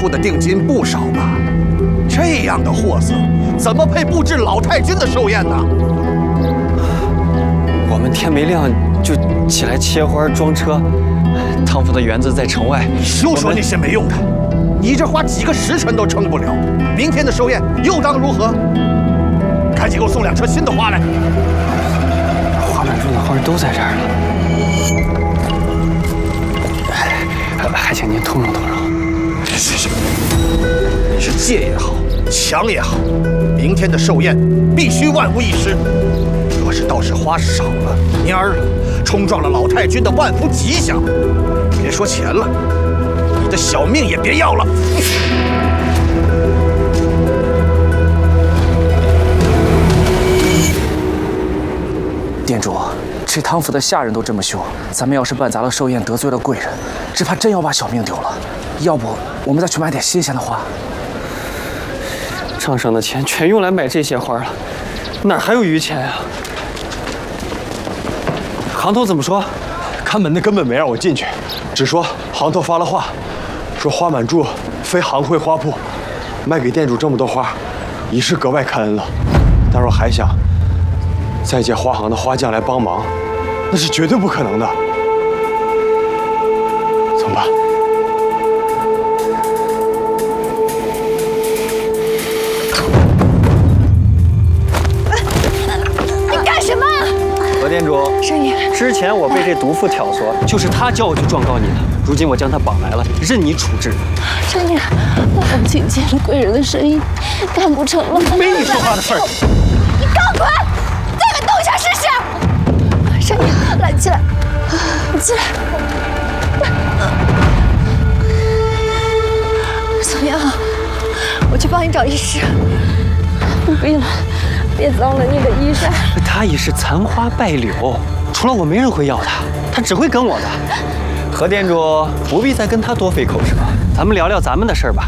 付的定金不少吧？这样的货色，怎么配布置老太君的寿宴呢？ 我们天没亮就起来切花装车，汤府的园子在城外。 休说那些没用的，你这花几个时辰都撑不了。明天的寿宴又当如何？赶紧给我送2车新的花来。 花满柱的花都在这儿了，还请您通融通融。 是，你是借也好，抢也好，明天的寿宴必须万无一失。若是倒是花少了，蔫儿了，冲撞了老太君的万福吉祥，别说钱了，你的小命也别要了。 店主，这汤府的下人都这么凶，咱们要是办砸了寿宴，得罪了贵人，只怕真要把小命丢了。要不我们再去买点新鲜的花。 账上的钱全用来买这些花了，哪还有余钱呀？行头怎么说？ 看门的根本没让我进去，只说行头发了话，说花满柱非行会花铺，卖给店主这么多花，已是格外开恩了。但若还想再借花行的花匠来帮忙，那是绝对不可能的。怎么办？ 你干什么？ 何店主， 申爷， 之前我被这毒妇挑唆，就是他叫我去状告你的。如今我将他绑来了，任你处置。 申爷，我请接了贵人的生意，干不成了。 没你说话的份儿。 你刚滚！再敢动一下试试！申爷，来起来，你起来。怎么样？我去帮你找医师。不必了，别脏了你的衣衫。 他已是残花败柳，除了我没人会要他，他只会跟我的。何店主不必再跟他多费口舌，咱们聊聊咱们的事儿吧。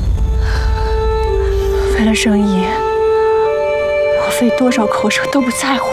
为了生意，我费多少口舌都不在乎。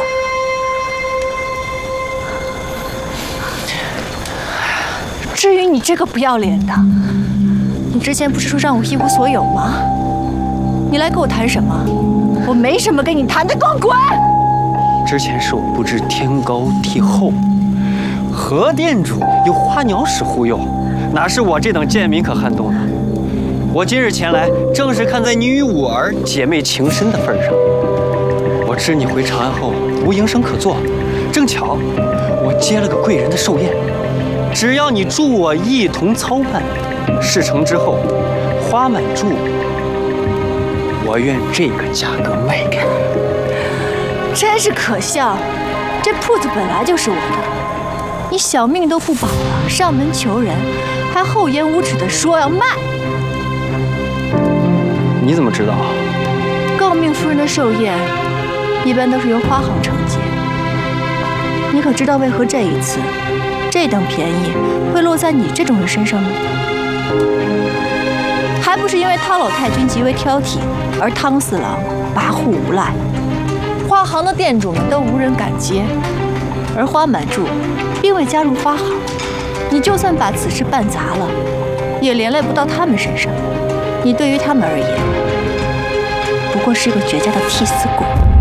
至于你这个不要脸的，你之前不是说让我一无所有吗？你来跟我谈什么？我没什么跟你谈的，给我滚！ 之前是我不知天高地厚，何店主有花鸟使忽悠，哪是我这等贱民可撼动的？我今日前来，正是看在你与我儿姐妹情深的份上。我知你回长安后无营生可做，正巧我接了个贵人的寿宴，只要你助我一同操办，事成之后，花满柱，我愿这个价格卖给你。 真是可笑，这铺子本来就是我的，你小命都不保了，上门求人，还厚颜无耻地说要卖。 你怎么知道？ 诰命夫人的寿宴一般都是由花行承接，你可知道为何这一次这等便宜会落在你这种人身上呢？还不是因为汤老太君极为挑剔，而汤四郎跋扈无赖，花行的店主们都无人敢接，而花满柱并未加入花行，你就算把此事办砸了，也连累不到他们身上。你对于他们而言，不过是个绝佳的替死鬼。